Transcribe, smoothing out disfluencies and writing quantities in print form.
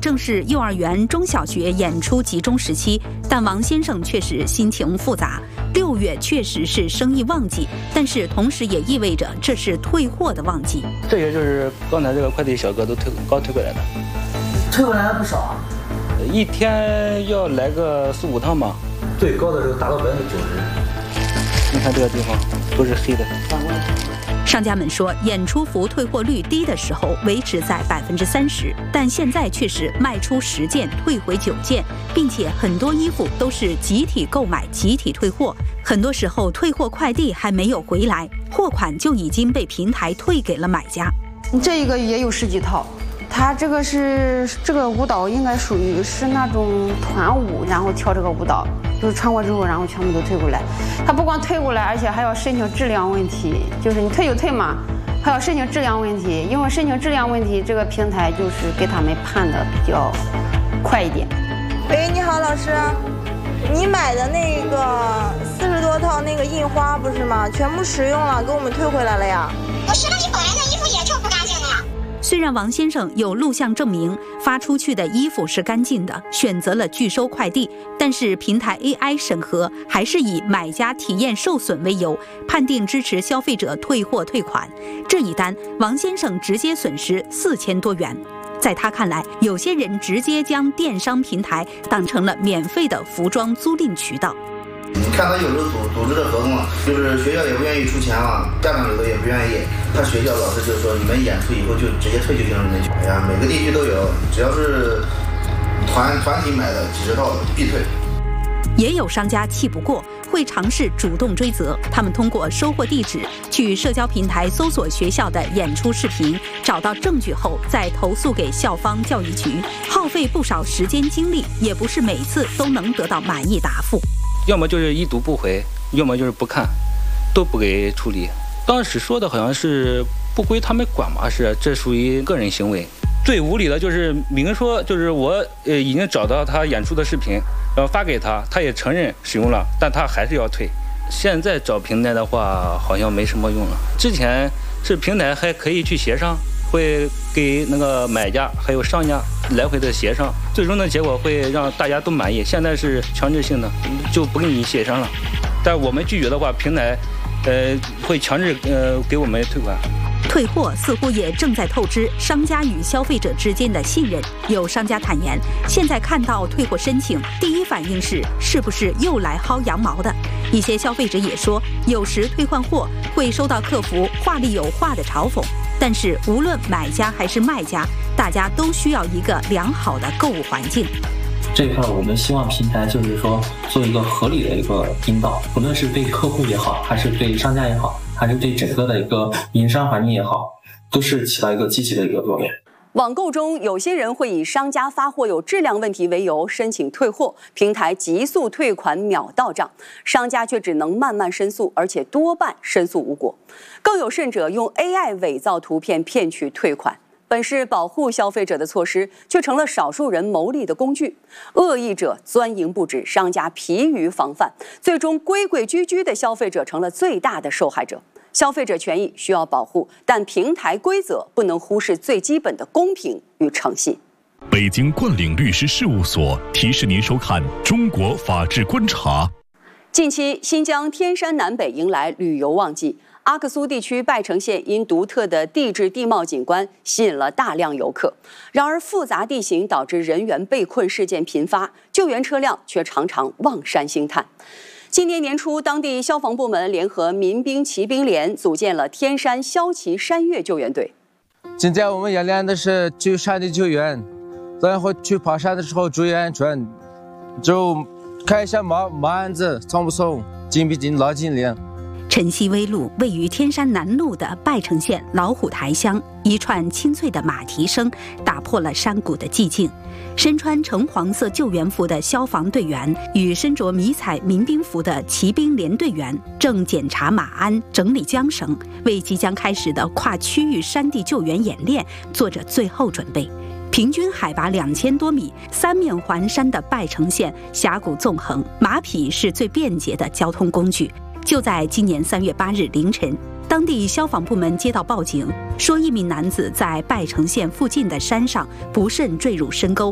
正是幼儿园、中小学演出集中时期，但王先生确实心情复杂。6月确实是生意旺季，但是同时也意味着这是退货的旺季。 这些就是刚才这个快递小哥都刚退回来的， 退回来了不少啊， 一天要来个4、5趟吧， 最高的时候达到90%。 你看这个地方都是黑的。 商家们说，演出服退货率低的时候维持在30%，但现在却是卖出10件退回9件，并且很多衣服都是集体购买、集体退货。很多时候退货快递还没有回来，货款就已经被平台退给了买家。 这一个也有10几套，他这个舞蹈应该属于是那种团舞，然后跳这个舞蹈。就是穿过之后，然后全部都退过来。他不光退过来，而且还要申请质量问题，就是你退就退嘛，还要申请质量问题。因为申请质量问题，这个平台就是给他们判的比较快一点。 喂，你好，老师，你买的那个40多套那个印花不是吗？全部使用了，给我们退回来了呀。 我拾了你本来的衣服也就不干净了呀。 虽然王先生有录像证明发出去的衣服是干净的，选择了拒收快递，但是平台 AI 审核还是以买家体验受损为由，判定支持消费者退货退款。这一单，王先生直接损失4000多元。在他看来，有些人直接将电商平台当成了免费的服装租赁渠道。 你看他有时候组织的合同了，就是学校也不愿意出钱了，家长有的也不愿意。他学校老师就说，你们演出以后就直接退就行了。哎呀，每个地区都有，只要是团体买的几10套的必退。 也有商家气不过，会尝试主动追责。他们通过收货地址去社交平台搜索学校的演出视频，找到证据后再投诉给校方教育局，耗费不少时间精力，也不是每次都能得到满意答复。 要么就是已读不回，要么就是不看，都不给处理。当时说的好像是不归他们管嘛，这属于个人行为。最无理的就是明说，就是我已经找到他演出的视频，然后发给他，他也承认使用了，但他还是要退。现在找平台的话，好像没什么用了。之前是平台还可以去协商，会给那个买家还有商家来回的协商，最终的结果会让大家都满意。现在是强制性的，就不跟你协商了。但我们拒绝的话，平台会强制给我们退款。 退货似乎也正在透支商家与消费者之间的信任。有商家坦言，现在看到退货申请，第一反应是不是又来薅羊毛的？一些消费者也说，有时退换货会收到客服话里有话的嘲讽。但是无论买家还是卖家，大家都需要一个良好的购物环境。 这一块我们希望平台就是说做一个合理的一个引导，不论是对客户也好，还是对商家也好，还是对整个的一个营商环境也好，都是起到一个积极的一个作用。 网购中，有些人会以商家发货有质量问题为由申请退货，平台急速退款秒到账，商家却只能慢慢申诉，而且多半申诉无果。更有甚者，用 AI 伪造图片骗取退款。本是保护消费者的措施，却成了少数人牟利的工具。恶意者钻营不止，商家疲于防范，最终规规矩矩的消费者成了最大的受害者。消费者权益需要保护，但平台规则不能忽视最基本的公平与诚信。 北京冠领律师事务所提示您收看《中国法治观察》。 近期，新疆天山南北迎来旅游旺季。阿克苏地区拜城县因独特的地质地貌景观吸引了大量游客，然而复杂地形导致人员被困事件频发，救援车辆却常常望山兴叹。今年年初，当地消防部门联合民兵骑兵连组建了天山骁骑山岳救援队。 今天我们演练的是去山地救援，然后去爬山的时候注意安全，就看一下马鞍子松不松，紧不紧，拉紧链。 晨曦微路位于天山南麓的拜城县老虎台乡，一串清脆的马蹄声打破了山谷的寂静。身穿橙黄色救援服的消防队员与身着迷彩民兵服的骑兵连队员正检查马鞍、整理缰绳，为即将开始的跨区域山地救援演练做着最后准备。平均海拔2000多米、三面环山的拜城县峡谷纵横，马匹是最便捷的交通工具。就在今年3月8日凌晨，当地消防部门接到报警，说一名男子在拜城县附近的山上不慎坠入深沟，